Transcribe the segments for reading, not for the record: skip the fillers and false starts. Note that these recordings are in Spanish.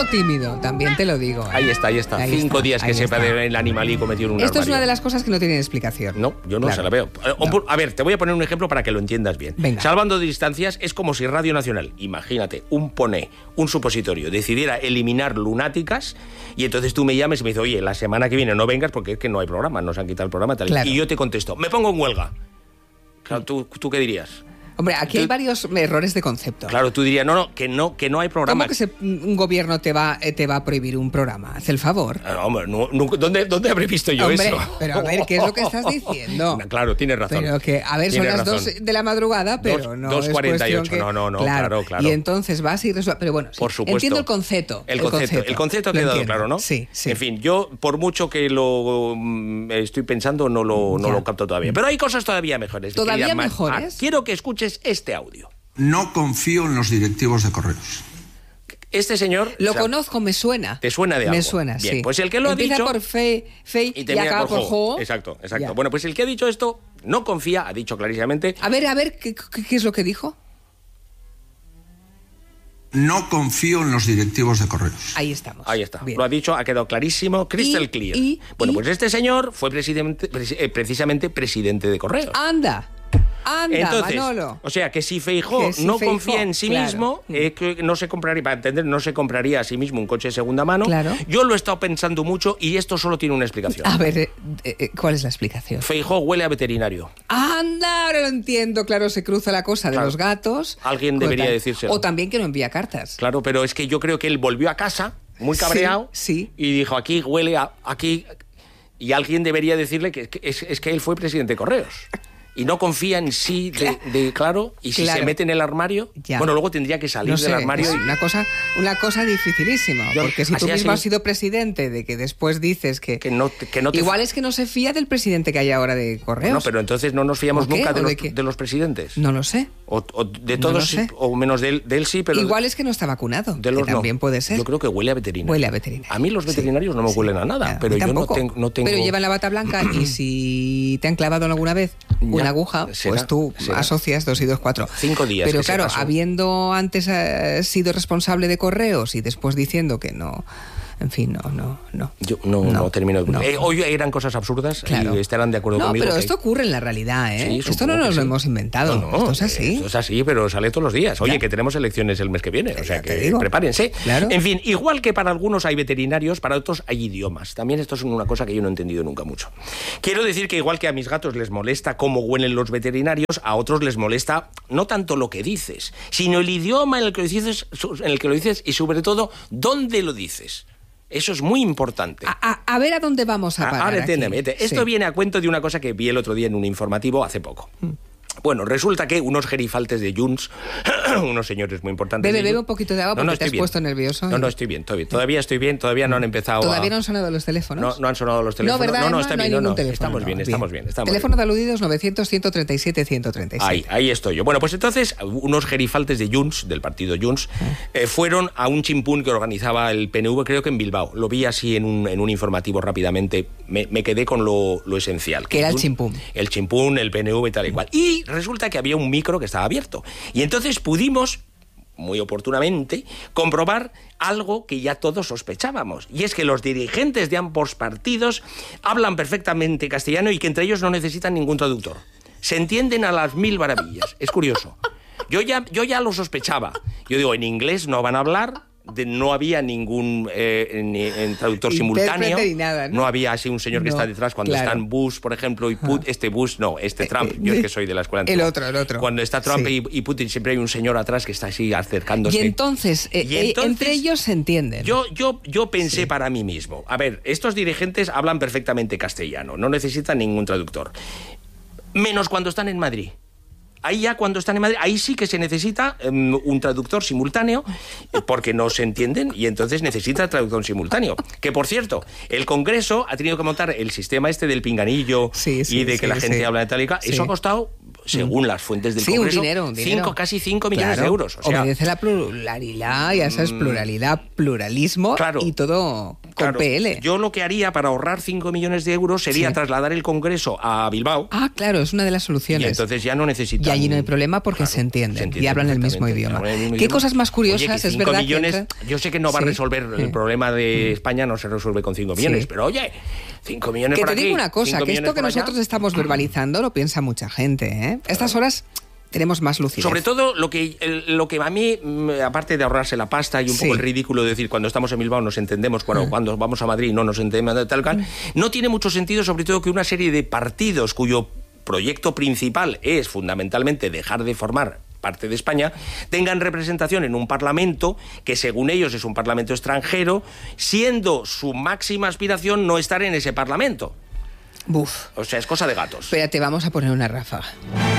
tímido, también te lo digo. Ahí está. 5 días que sepa del animalico metido en un Esto armario. es una de las cosas que no tienen explicación. No, yo no se la veo. A ver, te voy a poner un ejemplo para que lo entiendas bien. Venga. Salvando distancias, es como si Radio Nacional, imagínate, un supositorio, decidiera eliminar lunáticas y entonces tú me llames y me dices, oye, la semana que viene no vengas porque es que no hay programa, nos han quitado el programa. Tal. Claro. Y yo te contesto, me pongo en huelga. Claro, ¿tú qué dirías? Hombre, aquí hay varios errores de concepto. Claro, tú dirías, que no hay programa. ¿Cómo que un gobierno te va a prohibir un programa? Haz el favor. Hombre, ¿dónde habré visto yo Hombre, eso? pero a ver, ¿qué es lo que estás diciendo? Claro, tienes razón. Pero que, a ver, Tienes son las razón. 2 de la madrugada, pero no 2:48, es que, no, claro. Y entonces vas y resuelves. Pero bueno, sí, por supuesto. entiendo el concepto. El concepto ha quedado claro, ¿no? Sí. En fin, yo, por mucho que lo estoy pensando, no lo capto todavía. Pero hay cosas todavía mejores. ¿Todavía mejores? Quiero que escuches este audio. No confío en los directivos de Correos. Este señor... Lo conozco, me suena. ¿Te suena de algo? Me suena, bien, sí. Pues el que lo Empieza ha dicho... por Fey y acaba por Jo. Exacto. Ya. Bueno, pues el que ha dicho esto no confía, ha dicho clarísimamente... A ver, ¿qué es lo que dijo? No confío en los directivos de Correos. Ahí estamos. Ahí está. Bien. Lo ha dicho, ha quedado clarísimo, crystal clear. Pues este señor fue precisamente presidente de Correos. Anda, Entonces, Manolo. o sea, que si Feijóo no confía en sí mismo, que no se compraría, para entender, no se compraría a sí mismo un coche de segunda mano. Claro. Yo lo he estado pensando mucho y esto solo tiene una explicación. A ver, ¿cuál es la explicación? Feijóo huele a veterinario. Anda, ahora lo entiendo. Claro, se cruza la cosa de los gatos. Alguien debería decírselo. O también que no envía cartas. Claro, pero es que yo creo que él volvió a casa muy cabreado sí. y dijo, aquí huele a... aquí. Y alguien debería decirle que es que él fue presidente de Correos. Y no confía en sí claro, y si se mete en el armario, bueno, luego tendría que salir del armario. Es una cosa dificilísima, porque si tú mismo has sido presidente, de que después dices que no te igual es que no se fía del presidente que hay ahora de Correos. No, pero entonces no nos fiamos nunca de los presidentes. No lo sé. O de todos, no sé. O menos de él sí, pero... Igual es que no está vacunado, de los que también puede ser. Yo creo que huele a veterinario. Huele a veterinario. A mí los veterinarios no me huelen a nada, pero yo no tengo... Pero llevan la bata blanca y si te han clavado alguna vez una aguja, pues tú asocias 2 y 2, 4. 5 días. Pero claro, habiendo antes sido responsable de Correos y después diciendo que no... En fin, no. Yo no termino de... Hoy eran cosas absurdas y estarán de acuerdo conmigo. No, pero esto ocurre en la realidad, ¿eh? Sí, esto no nos lo hemos inventado. Esto es así. Esto es así, pero sale todos los días. Oye, que tenemos elecciones el mes que viene, o sea que prepárense. Claro. En fin, igual que para algunos hay veterinarios, para otros hay idiomas. También esto es una cosa que yo no he entendido nunca mucho. Quiero decir que igual que a mis gatos les molesta cómo huelen los veterinarios, a otros les molesta no tanto lo que dices, sino el idioma en el que lo dices y sobre todo dónde lo dices. Eso es muy importante. A ver a dónde vamos a parar. Ahora entiéndeme. Esto viene a cuento de una cosa que vi el otro día en un informativo hace poco. Bueno, resulta que unos gerifaltes de Junts, unos señores muy importantes... Bebe un poquito de agua porque te has puesto nervioso. No, estoy bien. Todavía estoy bien, todavía no han empezado ¿Todavía no han sonado los teléfonos? No han sonado los teléfonos. No, ¿verdad? No, está bien. Ningún teléfono. Estamos bien. Teléfono de aludidos 900-137-137. Ahí estoy yo. Bueno, pues entonces, unos gerifaltes de Junts, del partido Junts, fueron a un chimpún que organizaba el PNV, creo que en Bilbao. Lo vi así en un informativo rápidamente. Me quedé con lo esencial. ¿Qué era el chimpún? El chimpún, el PNV y tal y cual. Y resulta que había un micro que estaba abierto. Y entonces pudimos, muy oportunamente, comprobar algo que ya todos sospechábamos. Y es que los dirigentes de ambos partidos hablan perfectamente castellano y que entre ellos no necesitan ningún traductor. Se entienden a las 1000 maravillas. Es curioso. Yo ya lo sospechaba. Yo digo, en inglés no van a hablar... no había ningún traductor simultáneo. Nada, ¿no? No había así un señor que está detrás cuando están Bush, por ejemplo, y Trump, yo es que soy de la escuela antigua. El otro. Cuando está Trump y Putin siempre hay un señor atrás que está así acercándose. Y entonces entre ellos se entienden. Yo pensé para mí mismo, a ver, estos dirigentes hablan perfectamente castellano, no necesitan ningún traductor. Menos cuando están en Madrid. Ahí ya cuando están en Madrid, ahí sí que se necesita un traductor simultáneo porque no se entienden y entonces necesita traducción simultáneo. Que por cierto, el Congreso ha tenido que montar el sistema este del pinganillo y de que la gente habla de tal y cual. Eso ha costado, según las fuentes del Congreso, un dinero. casi 5 millones de euros. O sea, obedece la pluralidad, ya sabes, pluralismo y todo... claro, PL. Yo lo que haría para ahorrar 5 millones de euros sería trasladar el Congreso a Bilbao. Ah, claro, es una de las soluciones. Y entonces ya no necesitan... Y allí no hay problema porque se entienden y hablan el mismo idioma. ¿Qué cosas más curiosas? Oye, es verdad millones, yo sé que no va a resolver el problema de España, no se resuelve con 5 millones, pero oye, 5 millones por aquí. Que te digo una cosa, que esto que nosotros estamos verbalizando lo piensa mucha gente, ¿eh? Estas horas tenemos más lucidez. Sobre todo lo que a mí, aparte de ahorrarse la pasta y un poco el ridículo de decir cuando estamos en Bilbao nos entendemos, cuando vamos a Madrid no nos entendemos, tal cual, no tiene mucho sentido, sobre todo que una serie de partidos cuyo proyecto principal es fundamentalmente dejar de formar parte de España, tengan representación en un parlamento que según ellos es un parlamento extranjero, siendo su máxima aspiración no estar en ese parlamento. Buf. O sea, es cosa de gatos. Espérate, vamos a poner una ráfaga.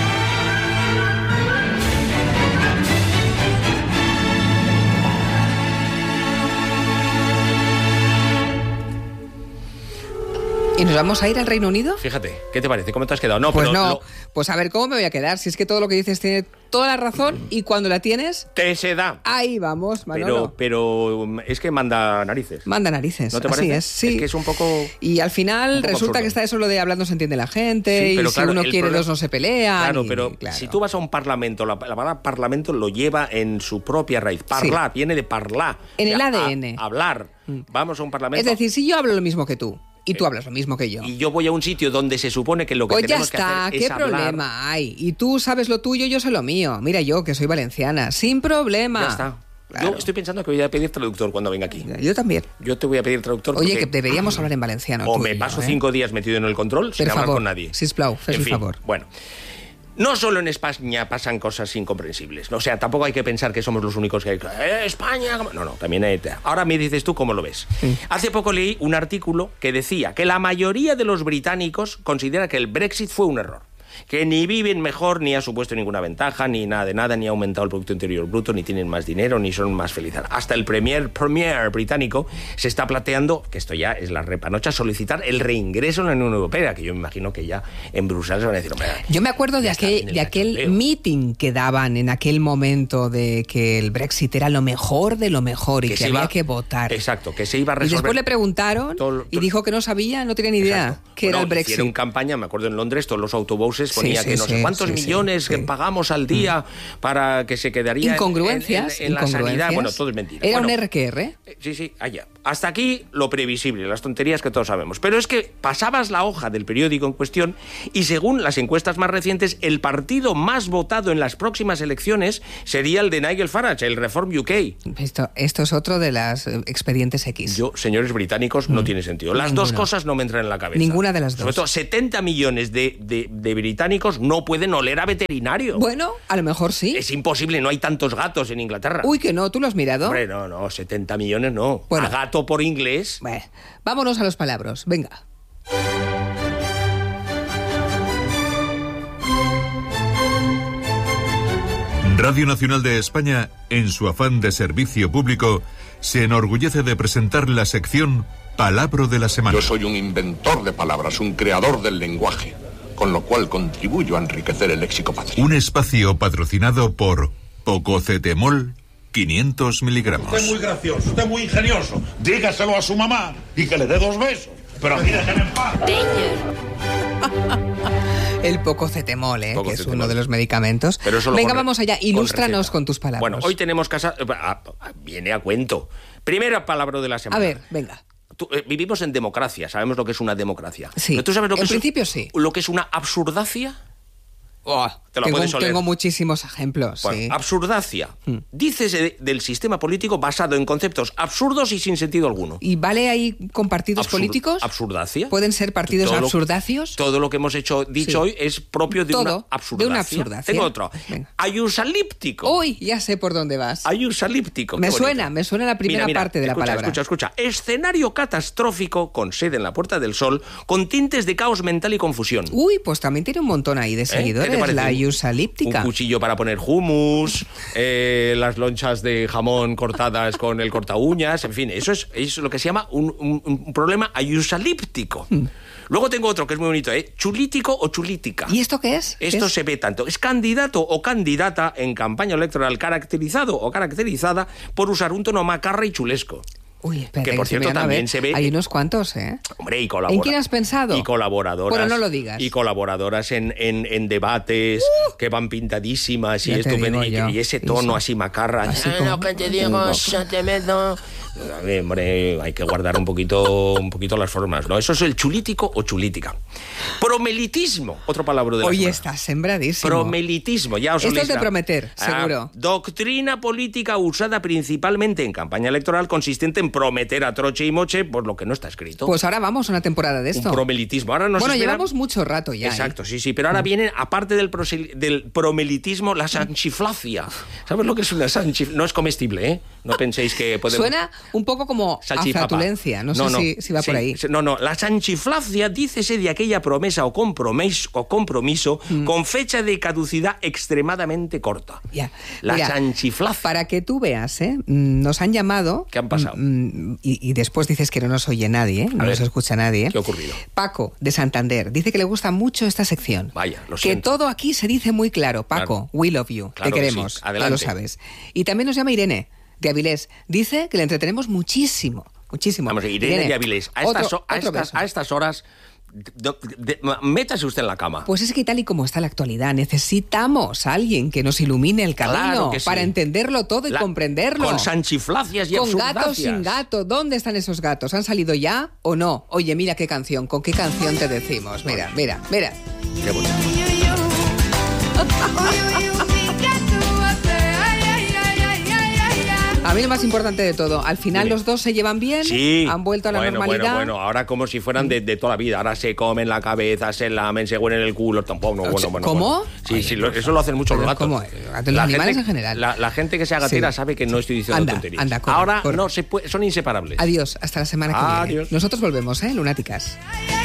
¿Y nos vamos a ir al Reino Unido? Fíjate, ¿qué te parece? ¿Cómo te has quedado? No, pues pero no, pues a ver, ¿cómo me voy a quedar? Si es que todo lo que dices tiene toda la razón y cuando la tienes... Te se da. Ahí vamos, Manolo. Pero es que manda narices. Manda narices, ¿No te parece? Así es, sí. Es que es un poco... Y al final resulta absurdo. Que está eso lo de hablar no se entiende la gente, y si uno quiere dos no se pelean. Claro, pero si tú vas a un parlamento, la palabra parlamento lo lleva en su propia raíz. Parlar, viene de parlar. En el ADN. Hablar. Vamos a un parlamento... Es decir, si yo hablo lo mismo que tú, y tú hablas lo mismo que yo. Y yo voy a un sitio donde se supone que lo que tenemos que hacer es hablar. ¿Qué problema hay? Y tú sabes lo tuyo, yo sé lo mío. Mira yo, que soy valenciana, sin problema. Ya está. Claro. Yo estoy pensando que voy a pedir traductor cuando venga aquí. Yo también. Yo te voy a pedir traductor. Oye, que deberíamos hablar en valenciano. O me paso 5 días metido en el control sin hablar con nadie. Sisplau, fes un favor. Bueno. No solo en España pasan cosas incomprensibles. O sea, tampoco hay que pensar que somos los únicos que hay... España... No, también hay... Ahora me dices tú cómo lo ves. Sí. Hace poco leí un artículo que decía que la mayoría de los británicos considera que el Brexit fue un error. Que ni viven mejor, ni ha supuesto ninguna ventaja, ni nada de nada, ni ha aumentado el Producto Interior Bruto, ni tienen más dinero, ni son más felices. Hasta el premier británico se está planteando, que esto ya es la repanocha, solicitar el reingreso en la Unión Europea, que yo me imagino que ya en Bruselas van a decir... Hombre, yo me acuerdo de aquel meeting que daban en aquel momento de que el Brexit era lo mejor de lo mejor y que había que votar. Exacto, que se iba a resolver... Y después le preguntaron y dijo que no sabía, no tenía ni idea que era el Brexit. Hicieron campaña, me acuerdo en Londres, todos los autobuses ponía que no sé cuántos millones que pagamos al día para que se quedaría en la sanidad. Bueno, todo es mentira. ¿Era un RQR? Sí, allá. Hasta aquí lo previsible, las tonterías que todos sabemos. Pero es que pasabas la hoja del periódico en cuestión y según las encuestas más recientes, el partido más votado en las próximas elecciones sería el de Nigel Farage, el Reform UK. Esto es otro de las expedientes X. Señores británicos, no tiene sentido. Las dos cosas no me entran en la cabeza. Ninguna de las dos. Sobre todo, 70 millones de británicos no pueden oler a veterinario. Bueno, a lo mejor sí. Es imposible, no hay tantos gatos en Inglaterra. Uy, que no, ¿tú lo has mirado? Hombre, no, 70 millones no. Bueno, a gato por inglés. Bueno, vámonos a los palabras, venga. Radio Nacional de España, en su afán de servicio público, se enorgullece de presentar la sección Palabra de la Semana. Yo soy un inventor de palabras, un creador del lenguaje, con lo cual contribuyo a enriquecer el léxico patrio. Un espacio patrocinado por Pococetemol 500 miligramos. Usted es muy gracioso, usted es muy ingenioso. Dígaselo a su mamá y que le dé 2 besos. Pero aquí déjenme en paz. El Pococetemol, que es uno de los medicamentos. Pero venga, vamos allá, ilústranos con tus palabras. Bueno, hoy tenemos casa... Viene a cuento. Primera palabra de la semana. A ver, venga. Vivimos en democracia, sabemos lo que es una democracia. Sí, ¿Pero tú sabes lo que en principio sí. Lo que es una absurdacia? Tengo muchísimos ejemplos. Bueno, sí. Absurdacia. Dícese del sistema político basado en conceptos absurdos y sin sentido alguno. ¿Y vale ahí con partidos políticos? Absurdacia. ¿Pueden ser partidos absurdacios? Todo lo que hemos dicho hoy es propio de una absurdacia. Tengo otro. Venga. Ayusalíptico. Uy, ya sé por dónde vas. Ayusalíptico. Me suena la primera parte de la palabra. Escucha. Escenario catastrófico con sede en la Puerta del Sol, con tintes de caos mental y confusión. Uy, pues también tiene un montón ahí de seguidores. La ayusalíptica. Un cuchillo para poner hummus, las lonchas de jamón cortadas con el corta uñas, en fin, eso es lo que se llama un problema ayusalíptico. Luego tengo otro que es muy bonito, chulítico o chulítica. ¿Y esto qué es? Esto se ve tanto. Es candidato o candidata en campaña electoral caracterizado o caracterizada por usar un tono macarra y chulesco. Uy, espera, que por cierto también se ve... Hay unos cuantos, ¿eh? Hombre, y ¿En quién has pensado? Y colaboradoras. Bueno, no lo digas. Y colaboradoras en debates que van pintadísimas y estupendo. Y ese tono así macarra. Así como... Lo que te digo, yo te meto... Hombre, hay que guardar un poquito las formas, ¿no? Eso es el chulítico o chulítica. Promelitismo, otro palabra de la Oye, semana. Estás sembradísimo. Promelitismo, ya os Esto es de prometer, seguro. Doctrina política usada principalmente en campaña electoral, consistente en prometer a troche y moche por lo que no está escrito. Pues ahora vamos a una temporada de esto. Un promelitismo. Ahora nos espera... llevamos mucho rato ya. Exacto, sí, pero ahora viene, aparte del promelitismo, la sanchiflacia. ¿Sabes lo que es una sanchiflacia? No es comestible, ¿eh? No penséis que podemos... Suena un poco como a flatulencia, no sé si va por ahí. No, la sanchiflacia dícese de aquella promesa o compromiso con fecha de caducidad extremadamente corta. Ya. La sanchiflacia. Para que tú veas, nos han llamado... ¿Qué han pasado? Y después dices que no nos oye nadie, no nos escucha nadie. ¿Qué ha ocurrido? Paco, de Santander, dice que le gusta mucho esta sección. Vaya, lo siento. Que todo aquí se dice muy claro. Paco, we love you, claro te queremos, sí. Adelante. ya lo sabes. Y también nos llama Irene, de Avilés. Dice que le entretenemos muchísimo. Vamos, Irene de Avilés. A estas horas... métase usted en la cama. Pues es que tal y como está la actualidad, necesitamos a alguien que nos ilumine el camino para entenderlo todo y comprenderlo. Con sanchiflacias y con absurdacias. Gato sin gato. ¿Dónde están esos gatos? ¿Han salido ya o no? Oye, mira qué canción. ¿Con qué canción te decimos? Mira. Qué bonito. A mí lo más importante de todo, al final los dos se llevan bien, han vuelto a la normalidad. Bueno, ahora como si fueran de toda la vida. Ahora se comen la cabeza, se lamen, se huelen el culo, tampoco. ¿Cómo? Sí, eso lo hacen mucho los gatos. ¿Cómo? Los animales en general. La gente que sea gatera sabe que no estoy diciendo tonterías. Corre. No, son inseparables. Adiós, hasta la semana que viene. Adiós. Nosotros volvemos, Lunáticas.